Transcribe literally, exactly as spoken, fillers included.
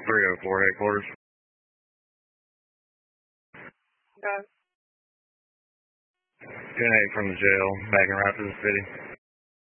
three oh four headquarters. Okay. ten eight from the jail, backing right to the city.